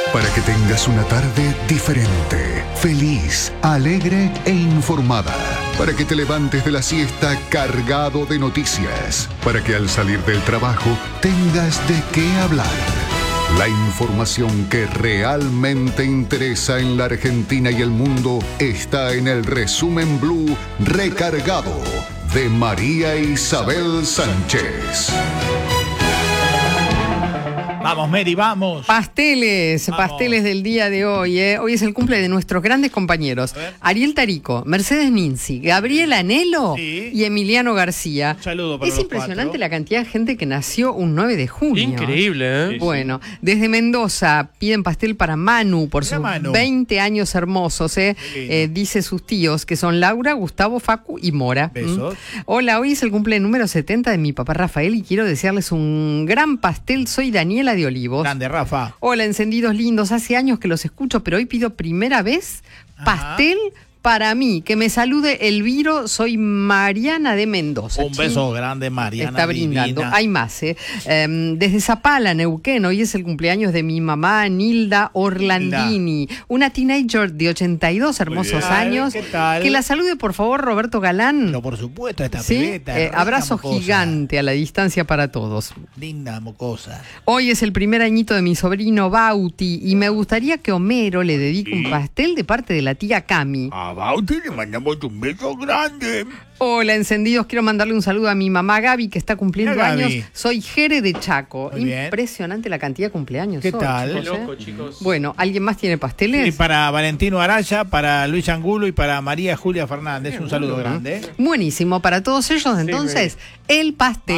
Para que tengas una tarde diferente, feliz, alegre e informada. Para que te levantes de la siesta cargado de noticias. Para que al salir del trabajo tengas de qué hablar. La información que realmente interesa en la Argentina y el mundo está en el Resumen Blue Recargado de María Isabel Sánchez. Vamos, Mary, vamos. Pasteles del día de hoy. Hoy es el cumple de nuestros grandes compañeros. Ariel Tarico, Mercedes Ninzi, Gabriel Anelo y Emiliano García. Un saludo para Es los impresionante 4. la cantidad de gente que nació un 9 de junio. Increíble, ¿eh? Bueno, desde Mendoza piden pastel para Manu por sus 20 años hermosos. Dice sus tíos, que son Laura, Gustavo, Facu y Mora. Besos. Hola, hoy es el cumple número 70 de mi papá Rafael y quiero desearles un gran pastel. Soy Daniela de Olivos. Grande, Rafa. Hola, encendidos lindos. Hace años que los escucho, pero hoy pido primera vez pastel para mí. Que me salude Elviro. Soy Mariana de Mendoza. Un beso grande, Mariana. Está brindando. Divina. Hay más, desde Zapala, Neuquén, hoy es el cumpleaños de mi mamá, Nilda Orlandini. Una teenager de 82 hermosos bien. años. ¿Qué tal? Que la salude, por favor, Roberto Galán. Pero por supuesto, esta ¿Sí? pibeta. Abrazo mocosa. gigante a la distancia para todos. Linda mocosa. Hoy es el primer añito de mi sobrino Bauti y me gustaría que Homero le dedique un pastel de parte de la tía Cami. A Bauti le mandamos un beso grande. Hola, encendidos. Quiero mandarle un saludo a mi mamá Gaby, que está cumpliendo Mira, Gaby. años. Soy Jere de Chaco. Muy bien. Impresionante la cantidad de cumpleaños. ¿Qué hoy, tal? chicos, Qué loco, chicos. Bueno, ¿alguien más tiene pasteles? Y para Valentino Araya, para Luis Angulo y para María Julia Fernández, un saludo grande. Buenísimo. Para todos ellos, entonces, el pastel.